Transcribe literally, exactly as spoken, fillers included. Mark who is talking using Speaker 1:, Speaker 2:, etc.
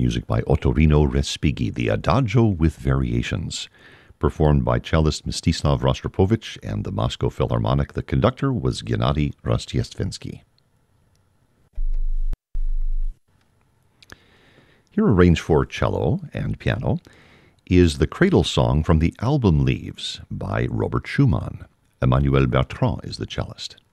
Speaker 1: music by Ottorino Respighi, the Adagio with Variations, performed by cellist Mstislav Rostropovich and the Moscow Philharmonic. The conductor was Gennady Rostiestvensky. Here, arranged for cello and piano, is the Cradle Song from the Album Leaves by Robert Schumann. Emmanuel Bertrand is the cellist.